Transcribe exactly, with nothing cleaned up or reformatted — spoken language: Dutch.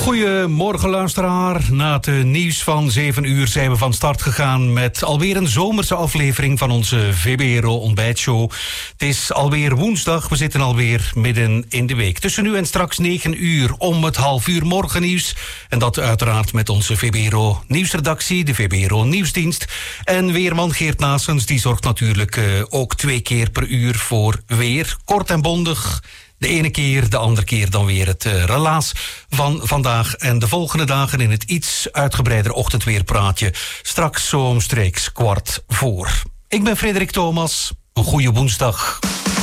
Goedemorgen luisteraar. Na het nieuws van zeven uur zijn we van start gegaan met alweer een zomerse aflevering van onze V B R O ontbijtshow. Het is alweer woensdag, we zitten alweer midden in de week. Tussen nu en straks negen uur om het half uur morgennieuws. En dat uiteraard met onze V B R O nieuwsredactie, de V B R O nieuwsdienst. En weerman Geert Naessens, die zorgt natuurlijk uh, ook twee keer per uur voor weer. Kort en bondig. De ene keer, de andere keer dan weer het uh, relaas van vandaag. En de volgende dagen in het iets uitgebreider ochtendweerpraatje. Straks zo omstreeks kwart voor. Ik ben Frederik Thomas. Een goede woensdag.